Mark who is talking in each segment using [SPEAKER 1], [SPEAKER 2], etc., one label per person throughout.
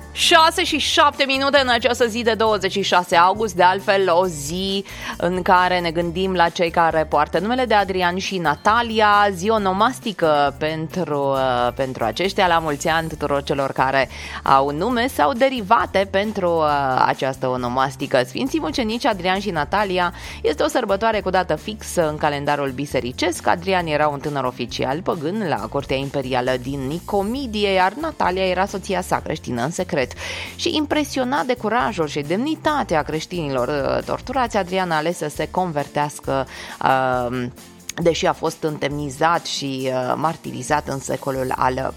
[SPEAKER 1] 6 și 7 minute în această zi de 26 august, de altfel o zi în care ne gândim la cei care poartă numele de Adrian și Natalia, zi onomastică pentru aceștia. La mulți ani tuturor celor care au nume sau derivate pentru această onomastică. Sfinții mucenici Adrian și Natalia este o sărbătoare cu dată fixă în calendarul bisericesc. Adrian era un tânăr oficial păgân la curtea imperială din Nicomidie, iar Natalia era soția sa creștină în secret. Și impresionat de curajul și demnitatea creștinilor torturați, Adrian a ales să se convertească, deși a fost întemnizat și martirizat în secolul al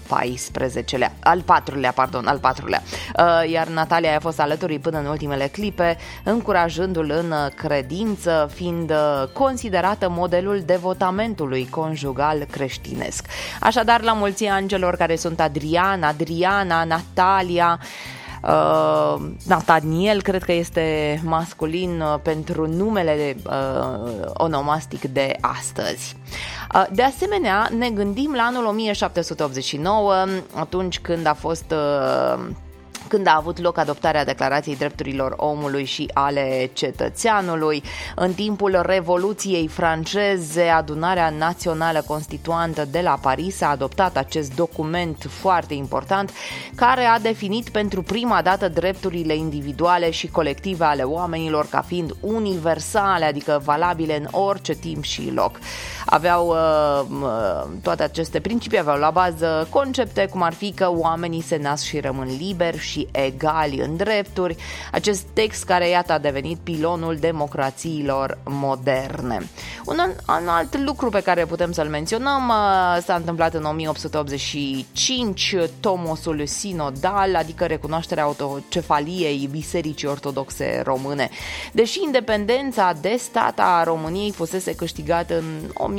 [SPEAKER 1] IV-lea. Iar Natalia a fost alături până în ultimele clipe, încurajându-l în credință, fiind considerată modelul devotamentul conjugal creștinesc. Așadar, la mulți ani celor care sunt Adrian, Adriana, Natalia, Nathaniel, cred că este masculin pentru numele onomastic de astăzi. De asemenea, ne gândim la anul 1789, atunci când a avut loc adoptarea Declarației Drepturilor Omului și ale Cetățeanului. În timpul Revoluției franceze, Adunarea Națională Constituantă de la Paris a adoptat acest document foarte important, care a definit pentru prima dată drepturile individuale și colective ale oamenilor ca fiind universale, adică valabile în orice timp și loc. Toate aceste principii aveau la bază concepte cum ar fi că oamenii se nasc și rămân liberi și egali în drepturi. Acest text care, iată, a devenit pilonul democrațiilor moderne. Un alt lucru pe care putem să-l menționăm s-a întâmplat în 1885, tomosul sinodal, adică recunoașterea autocefaliei Bisericii Ortodoxe Române. Deși independența de stat a României fusese câștigată în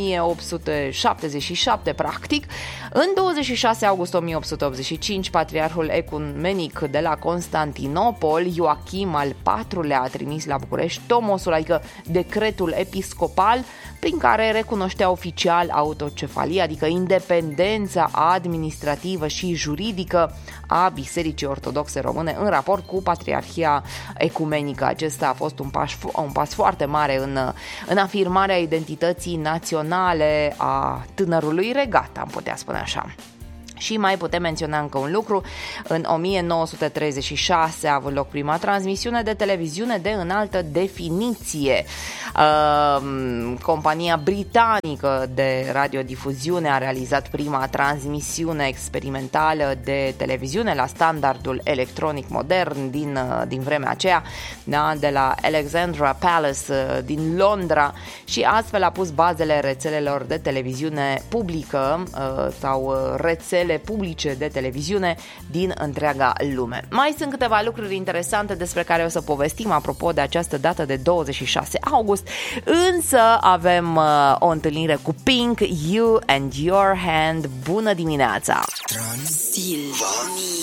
[SPEAKER 1] 1877, practic, în 26 august 1885, patriarhul ecumenic de la Constantinopol, Ioachim al IV-lea, a trimis la București tomosul, adică decretul episcopal, prin care recunoștea oficial autocefalia, adică independența administrativă și juridică a Bisericii Ortodoxe Române în raport cu Patriarhia Ecumenică. Acesta a fost un pas foarte mare în afirmarea identității naționale a tânărului regat, am putea spune așa. Și mai putem menționa încă un lucru. În 1936 a avut loc prima transmisiune de televiziune de înaltă definiție. Compania britanică de radiodifuziune a realizat prima transmisiune experimentală de televiziune la standardul electronic modern din vremea aceea, de la Alexandra Palace din Londra, și astfel a pus bazele rețelelor de televiziune publică sau rețele publice de televiziune din întreaga lume. Mai sunt câteva lucruri interesante despre care o să povestim apropo de această dată de 26 august, însă avem o întâlnire cu Pink, You and Your Hand. Bună dimineața!
[SPEAKER 2] Transilvania.